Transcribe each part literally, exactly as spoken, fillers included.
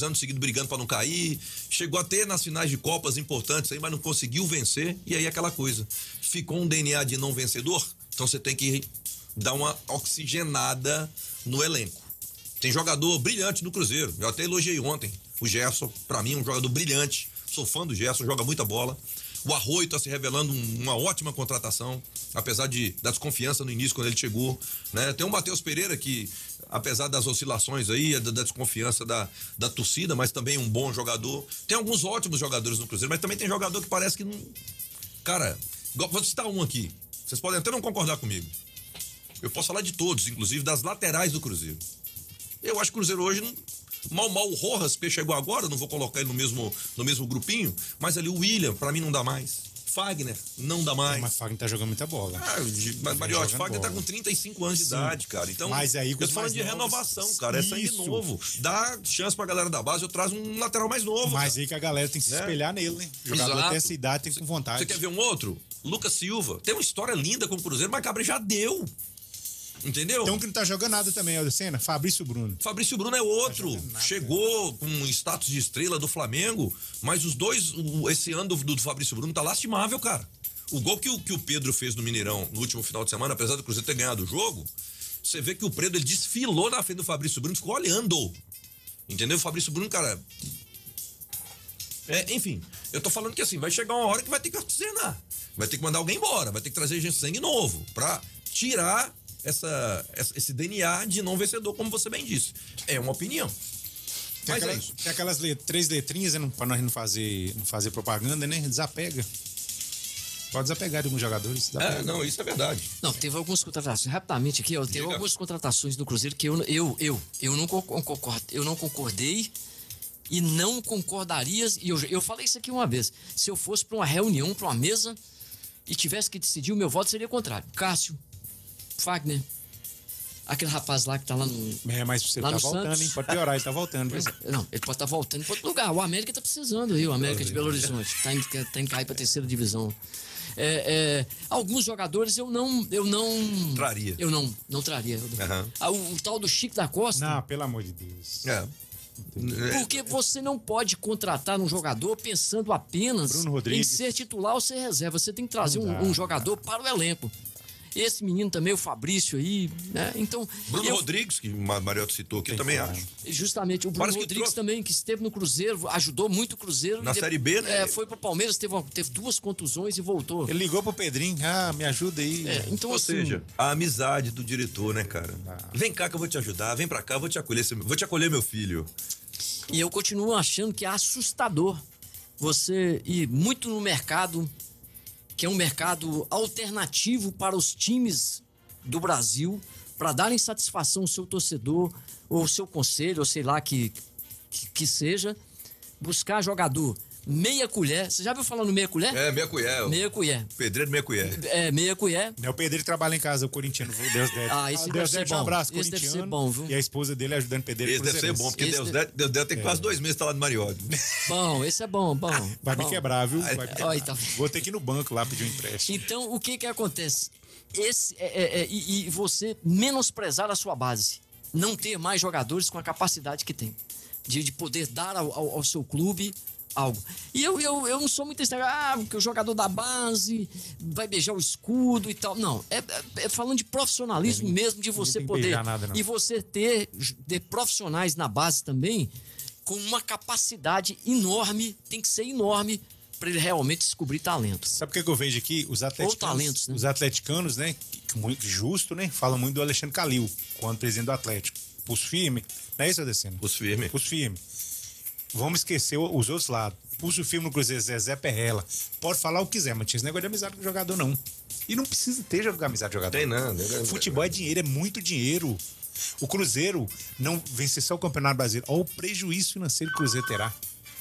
dois anos seguidos brigando para não cair, chegou a ter nas finais de Copas importantes aí, mas não conseguiu vencer, e aí aquela coisa, ficou um D N A de não vencedor, então você tem que dar uma oxigenada no elenco. Tem jogador brilhante no Cruzeiro, eu até elogiei ontem, o Gerson, para mim um jogador brilhante, sou fã do Gerson, joga muita bola. O Arroio está se revelando uma ótima contratação, apesar de, da desconfiança no início quando ele chegou, né? Tem o Matheus Pereira que, apesar das oscilações aí, da, da desconfiança da, da torcida, mas também um bom jogador. Tem alguns ótimos jogadores no Cruzeiro, mas também tem jogador que parece que não... Cara, vou citar um aqui, vocês podem até não concordar comigo. Eu posso falar de todos, inclusive das laterais do Cruzeiro. Eu acho que o Cruzeiro hoje não... Mal, mal o Rojas, porque chegou agora, não vou colocar ele no mesmo, no mesmo grupinho, mas ali o William, pra mim não dá mais. Fagner, não dá mais. Mas Fagner tá jogando muita bola. Ah, mas Mariotti, Fagner tá com trinta e cinco anos de Sim. idade, cara. Então, mas aí, eu tô falando de novos... renovação, cara. É sangue novo. Dá chance pra galera da base, eu trago um lateral mais novo. Mas cara. aí que a galera tem que se espelhar né? nele, né? O jogador Exato. Até essa idade tem com vontade. Você quer ver um outro? Lucas Silva. Tem uma história linda com o Cruzeiro, mas Cabra já deu. Entendeu? Tem um que não tá jogando nada também, Aldecena, Fabrício Bruno. Fabrício Bruno é outro, tá chegou com status de estrela do Flamengo, mas os dois, o, esse ano do, do Fabrício Bruno tá lastimável, cara. O gol que o, que o Pedro fez no Mineirão no último final de semana, apesar do Cruzeiro ter ganhado o jogo, você vê que o Pedro ele desfilou na frente do Fabrício Bruno, ficou olhando. Entendeu? O Fabrício Bruno, cara... É, enfim, eu tô falando que assim, vai chegar uma hora que vai ter que oxigenar. Vai ter que mandar alguém embora, vai ter que trazer gente sangue novo, pra tirar... Essa, essa, esse D N A de não vencedor, como você bem disse. É uma opinião. Tem, Mas aquela, é isso. Tem aquelas let, três letrinhas, né, pra nós não fazer, não fazer propaganda, né? Desapega. Pode desapegar de alguns jogadores. Desapega. É, não, isso é verdade. Não, teve algumas contratações. Rapidamente aqui, ó, teve Diga. algumas contratações do Cruzeiro que eu, eu, eu, eu, não, concordo, eu não concordei e não concordaria. E eu, eu falei isso aqui uma vez. Se eu fosse pra uma reunião, pra uma mesa e tivesse que decidir, o meu voto seria contrário. Cássio, Fagner, aquele rapaz lá que tá lá no É, mas você tá voltando, Santos. hein? Pode piorar, ele tá voltando. Pois é, não, ele pode estar tá voltando para outro lugar. O América tá precisando aí, o América de Belo Horizonte. Tá indo, tá indo cair pra terceira divisão. É, é, alguns jogadores eu não... Eu não traria. Eu não, não traria. Uhum. Ah, o, o tal do Chico da Costa... Não, pelo amor de Deus. É. Porque você não pode contratar um jogador pensando apenas em ser titular ou ser reserva. Você tem que trazer um, um jogador para o elenco. Esse menino também, o Fabrício aí, né? Então. Bruno eu, Rodrigues, que o Mariotti citou aqui, eu também acho. Justamente, o Bruno Parece Rodrigues trouxe... também, que esteve no Cruzeiro, ajudou muito o Cruzeiro. Na de, Série B, né? É, foi pro Palmeiras, teve, uma, teve duas contusões e voltou. Ele ligou pro Pedrinho, ah, me ajuda aí. É, então, Ou assim, seja, a amizade do diretor, né, cara? Ah. Vem cá que eu vou te ajudar, vem pra cá, eu vou te acolher, vou te acolher, meu filho. E eu continuo achando que é assustador você ir muito no mercado, que é um mercado alternativo para os times do Brasil, para darem satisfação ao seu torcedor, ou ao seu conselho, ou sei lá que, que, que seja, buscar jogador meia colher. Você já viu falar no meia colher? É, meia colher. Meia colher. Pedreiro meia colher. É, meia colher. É, o Pedreiro trabalha em casa, o corintiano, Deus deve. Ah, esse Deus deve ser deve bom. Um abraço, esse deve ser bom, viu? E a esposa dele ajudando o Pedreiro. Esse deve ser bom, porque esse Deus, de... deve, Deus deve ter é. quase dois meses tá lá no Mariódio. Bom, esse é bom, bom. Vai bom. me quebrar, viu? Vai me quebrar. Ai, tá... Vou ter que ir no banco lá pedir um empréstimo. Então, o que que acontece? Esse, é, é, é, e, e você menosprezar a sua base. Não ter mais jogadores com a capacidade que tem. De, de poder dar ao, ao, ao seu clube algo. E eu, eu, eu não sou muito esse negócio, ah, porque o jogador da base vai beijar o escudo e tal. Não, é, é, é falando de profissionalismo é, mesmo, de você poder... Nada, e você ter, ter profissionais na base também com uma capacidade enorme, tem que ser enorme, para ele realmente descobrir talento. Sabe o que, que eu vejo aqui? Os atleticanos, Ou talentos, né? Os atleticanos, né? Muito justo, né? Falam muito do Alexandre Calil, quando presidente do Atlético. Pulso firme. Não é isso, Adecena? Pulso firme. Pulso firme. Vamos esquecer os outros lados. Pulso firme no Cruzeiro, Zezé Perrella. Pode falar o que quiser, mas tinha esse negócio de amizade com o jogador, não. E não precisa ter amizade com o jogador. Tem não. não Futebol é dinheiro, é muito dinheiro. O Cruzeiro não vencer só o Campeonato Brasileiro. Olha o prejuízo financeiro que o Cruzeiro terá.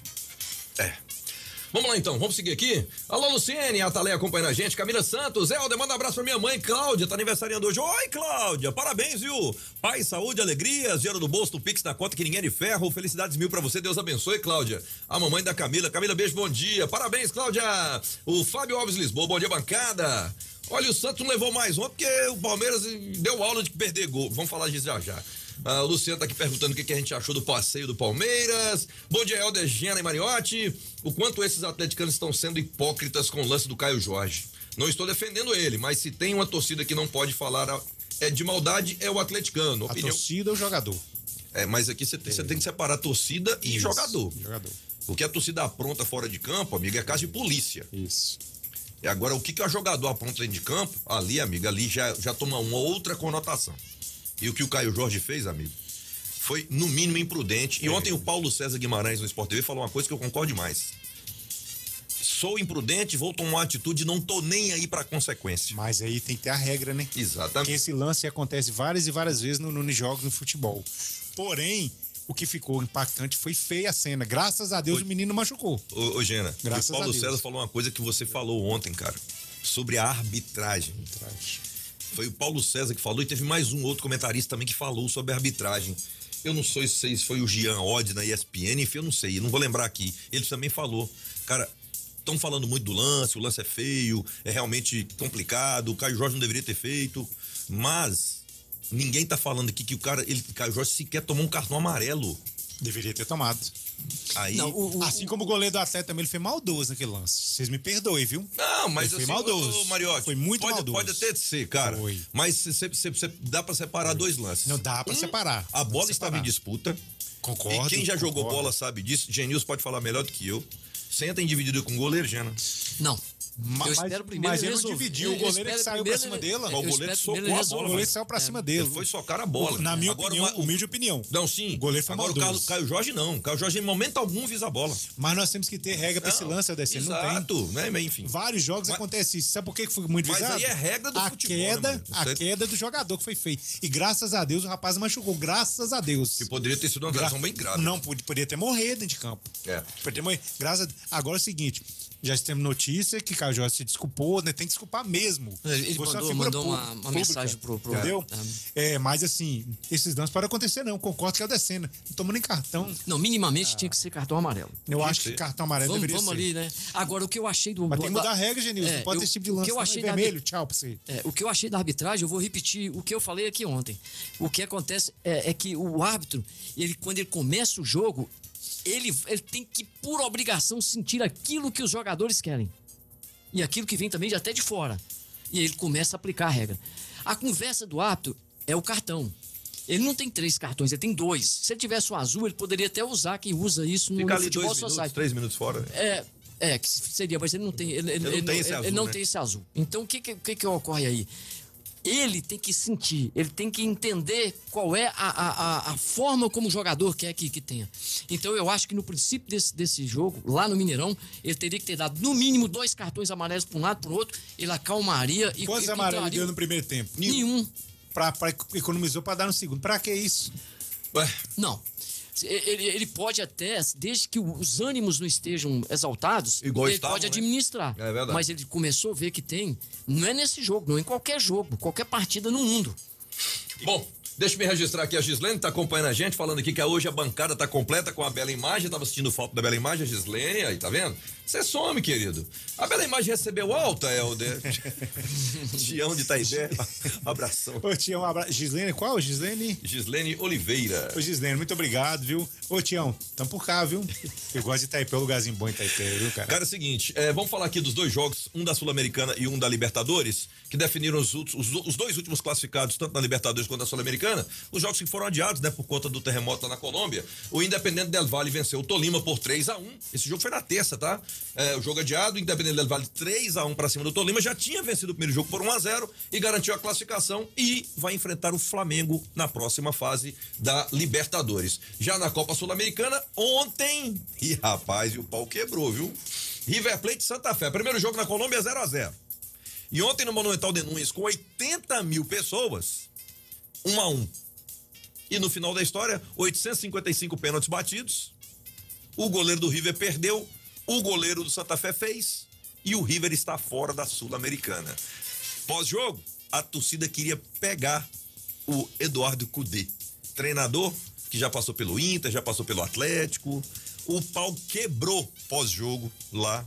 É. Vamos lá então, vamos seguir aqui. Alô, Luciene, a Thalé acompanhando a gente. Camila Santos, Helder, manda um abraço pra minha mãe, Cláudia, tá aniversariando hoje. Oi, Cláudia, parabéns, viu? Paz, saúde, alegrias, dinheiro do bolso, do Pix na conta, que ninguém é de ferro. Felicidades mil pra você, Deus abençoe, Cláudia. A mamãe da Camila. Camila, beijo, bom dia. Parabéns, Cláudia. O Fábio Alves Lisboa, bom dia, bancada. Olha, o Santos não levou mais ontem porque o Palmeiras deu aula de perder gol. Vamos falar disso já já. Ah, o Luciano tá aqui perguntando o que, que a gente achou do passeio do Palmeiras. Bom dia, Helder, Gena e Mariotti. O quanto esses atleticanos estão sendo hipócritas com o lance do Caio Jorge. Não estou defendendo ele, mas se tem uma torcida que não pode falar é de maldade, é o atleticano. A Opinião... torcida ou o jogador? É, mas aqui você tem, é. tem que separar torcida e Isso, jogador. jogador. O que a torcida apronta fora de campo, amigo, é caso de polícia. Isso. E agora, o que, que o jogador apronta dentro de campo, ali, amigo, ali já, já toma uma outra conotação. E o que o Caio Jorge fez, amigo, foi no mínimo imprudente. E é. ontem o Paulo César Guimarães no Sport T V falou uma coisa que eu concordo demais. Sou imprudente, vou tomar uma atitude, não tô nem aí pra consequência. Mas aí tem que ter a regra, né? Exatamente. Porque esse lance acontece várias e várias vezes no, nos jogos no futebol. Porém, o que ficou impactante foi feia a cena. Graças a Deus o, o menino machucou. Ô, ô Gena, Graças o Paulo a Deus. César falou uma coisa que você falou ontem, cara, sobre a arbitragem. arbitragem. Foi o Paulo César que falou e teve mais um outro comentarista também que falou sobre a arbitragem. Eu não sei se foi o Jean Odd na E S P N, enfim, eu não sei, não vou lembrar aqui. Ele também falou, cara, estão falando muito do lance, o lance é feio, é realmente complicado, o Caio Jorge não deveria ter feito, mas ninguém tá falando aqui que o cara, ele, o Caio Jorge sequer tomou um cartão amarelo. Deveria ter tomado. Aí, não, o, o, assim como o goleiro do Atlético também, ele foi maldoso naquele lance. Vocês me perdoem, viu? Não, mas ele assim, foi maldoso. Ô, Mariotti, foi muito pode, maldoso. Pode até ser, cara. Foi. Mas cê, cê, cê, dá pra separar foi. dois lances. Não dá pra um, separar. A bola separar. estava em disputa. Concordo. E quem já concordo. jogou bola sabe disso. Genilson pode falar melhor do que eu. Senta em dividido com o goleiro, Gena. Não. Mas, eu espero primeiro mas ele ele não dividiu, o goleiro que saiu pra cima dele. O goleiro socou a bola. O goleiro saiu pra cima dele. Ele foi socar a bola. Na minha Agora, opinião, uma, humilde opinião. Não, sim. O goleiro foi Agora maldoso. o Caio Jorge não. O Caio Jorge em momento algum visa a bola. Mas nós temos que ter regra pra não, esse lance, Aldeci. Exato, não tem. né? Enfim. Vários jogos mas, acontece isso. Sabe por que foi muito visado? Mas aí é regra do a futebol, queda, né, A queda do jogador que foi feita. E graças a Deus o rapaz machucou. Graças a Deus. Que poderia ter sido uma agressão bem grave. Não, poderia ter morrido dentro de campo. É. Poderia ter morrido. Graças a... Agora é o seguinte... Já temos notícia que Caio Jorge se desculpou, né? Tem que desculpar mesmo. Ele Você mandou, mandou pública, uma, uma mensagem pro... pro entendeu? É. é, mas assim, esses danos podem acontecer não. Concordo que é o Decena. Não tomou nem cartão. Não, minimamente ah. tinha que ser cartão amarelo. Eu acho que cartão amarelo vamos, deveria vamos ser. Vamos ali, né? Agora, o que eu achei do... Mas tem que mudar a regra, Genilson. É, não pode eu, ter esse tipo de lance. O que eu achei não, da vermelho, tchau pra você. É, o que eu achei da arbitragem, eu vou repetir o que eu falei aqui ontem. O que acontece é, é que o árbitro, ele, quando ele começa o jogo, ele, ele tem que, por obrigação, sentir aquilo que os jogadores querem. E aquilo que vem também de até de fora. E ele começa a aplicar a regra. A conversa do árbitro é o cartão. Ele não tem três cartões, ele tem dois. Se ele tivesse o azul, ele poderia até usar, quem usa isso no, Fica no ali futebol dois society. Minutos, três minutos fora. É, é, que seria, mas ele não tem. Ele, ele, ele não, tem, esse ele, azul, ele não né? tem esse azul. Então, o que, que, que, que ocorre aí? Ele tem que sentir, ele tem que entender qual é a, a, a forma como o jogador quer que, que tenha. Então eu acho que no princípio desse, desse jogo, lá no Mineirão, ele teria que ter dado no mínimo dois cartões amarelos para um lado e para o outro, ele acalmaria e... Quantos e, amarelos ele deu no primeiro tempo? Nenhum. Pra, pra, economizou para dar no segundo. Pra que isso? Ué. Não. Ele, ele pode até, desde que os ânimos não estejam exaltados, Igual ele estavam, pode administrar. Né? É verdade. Mas ele começou a ver que tem, não é nesse jogo, não é em qualquer jogo, qualquer partida no mundo. Bom, deixa eu me registrar aqui a Gislene, tá acompanhando a gente, falando aqui que hoje a bancada tá completa com a bela imagem, tava assistindo foto da bela imagem, a Gislene, aí, tá vendo? Você some, querido. A bela imagem recebeu alta, Helder. Tião de Taidé, abração. Ô, Tião, um abraço. Gislene, qual? Gislene? Gislene Oliveira. Ô, Gislene, muito obrigado, viu? Ô, Tião, tamo por cá, viu? Eu gosto de Itaipé, um lugarzinho bom em Itaipé, viu, cara? Cara, é o seguinte, é, vamos falar aqui dos dois jogos, um da Sul-Americana e um da Libertadores, que definiram os, os, os dois últimos classificados, tanto na Libertadores quanto na Sul-Americana, os jogos que foram adiados, né, por conta do terremoto lá na Colômbia. O Independente Del Valle venceu o Tolima por três a um. Esse jogo foi na terça, tá? É, o jogo adiado, o Independente Del Valle três a um pra cima do Tolima, já tinha vencido o primeiro jogo por um a zero e garantiu a classificação e vai enfrentar o Flamengo na próxima fase da Libertadores. Já na Copa Sul-Americana, ontem, e rapaz, e o pau quebrou, viu? River Plate e Santa Fé, primeiro jogo na Colômbia zero a zero. E ontem no Monumental de Núñez, com oitenta mil pessoas, um a um. E no final da história, oitocentos e cinquenta e cinco pênaltis batidos. O goleiro do River perdeu, o goleiro do Santa Fé fez e o River está fora da Sul-Americana. Pós-jogo, a torcida queria pegar o Eduardo Cudê, treinador que já passou pelo Inter, já passou pelo Atlético. O pau quebrou pós-jogo lá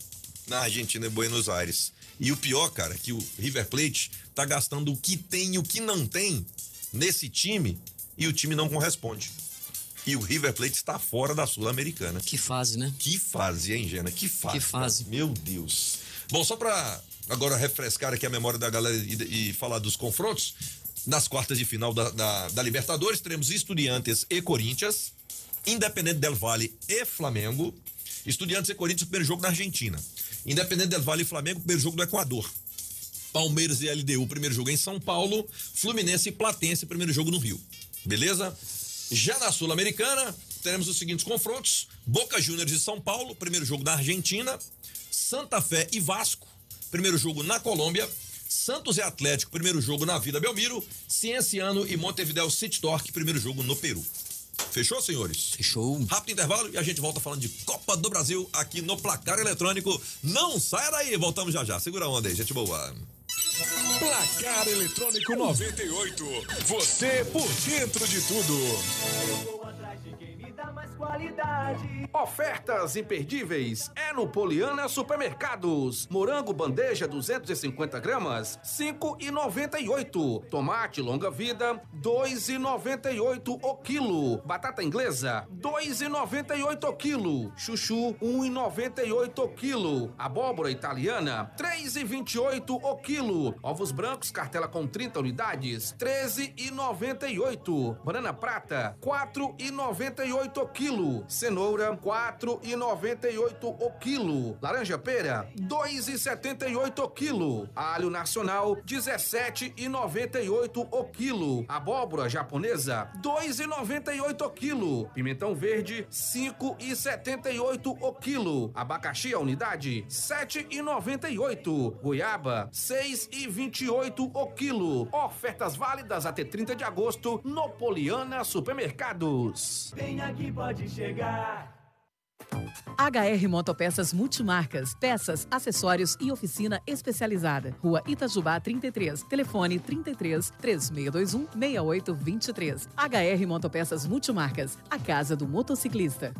na Argentina e Buenos Aires. E o pior, cara, que o River Plate tá gastando o que tem e o que não tem nesse time e o time não corresponde. E o River Plate está fora da Sul-Americana. Que fase, né? Que fase, hein, Gena? Que fase. Que fase. Cara. Meu Deus. Bom, só pra agora refrescar aqui a memória da galera e, e falar dos confrontos, nas quartas de final da, da, da Libertadores, teremos Estudiantes e Corinthians, Independente del Valle e Flamengo. Estudiantes e Corinthians, primeiro jogo na Argentina. Independente del Valle e Flamengo, primeiro jogo do Equador. Palmeiras e L D U, primeiro jogo em São Paulo. Fluminense e Platense, primeiro jogo no Rio. Beleza? Já na Sul-Americana, teremos os seguintes confrontos: Boca Juniors e São Paulo, primeiro jogo na Argentina. Santa Fé e Vasco, primeiro jogo na Colômbia. Santos e Atlético, primeiro jogo na Vila Belmiro. Cienciano e Montevideo City Torque, primeiro jogo no Peru. Fechou, senhores? Fechou. Rápido intervalo e a gente volta falando de Copa do Brasil aqui no Placar Eletrônico. Não saia daí, voltamos já já. Segura a onda aí, gente boa. Placar Eletrônico noventa e oito. Você por dentro de tudo. Ofertas imperdíveis é no Poliana Supermercados. Morango bandeja duzentos e cinquenta gramas, cinco e noventa e oito. Tomate longa vida, dois e noventa e oito o quilo. Batata inglesa, dois e noventa e oito o quilo. Chuchu, um e noventa e oito o quilo. Abóbora italiana, três e vinte e oito o quilo. Ovos brancos cartela com trinta unidades, treze e noventa e oito. Banana prata, quatro e noventa e oito o quilo. Cenoura, quatro e noventa e oito o quilo. Laranja pera, dois e setenta e oito o quilo. Alho nacional, dezessete e noventa e oito o quilo. Abóbora japonesa, dois e noventa e oito o quilo. Pimentão verde, cinco e setenta e oito o quilo. Abacaxi a unidade, sete e noventa e oito. Goiaba, seis e vinte e oito o quilo. Ofertas válidas até trinta de agosto no Poliana Supermercados. Vem aqui, pode chegar. H R Motopeças Multimarcas, peças, acessórios e oficina especializada. Rua Itajubá trinta e três, telefone trinta e três, três seis dois um, seis oito dois três. H R Motopeças Multimarcas, a casa do motociclista.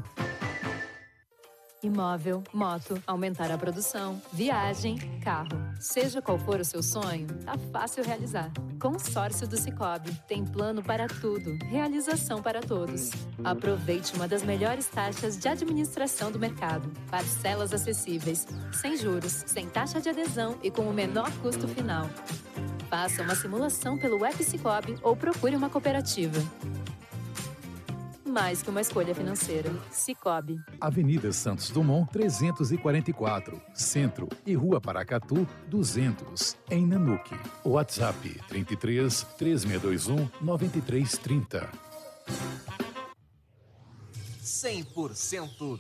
Imóvel, moto, aumentar a produção, viagem, carro. Seja qual for o seu sonho, tá fácil realizar. Consórcio do Sicoob tem plano para tudo, realização para todos. Aproveite uma das melhores taxas de administração do mercado. Parcelas acessíveis, sem juros, sem taxa de adesão e com o menor custo final. Faça uma simulação pelo app Sicoob ou procure uma cooperativa. Mais que uma escolha financeira. Sicoob. Avenida Santos Dumont, trezentos e quarenta e quatro, Centro, e Rua Paracatu, duzentos, em Nanuque. WhatsApp trinta e três, três seis dois um, nove três três zero. cem por cento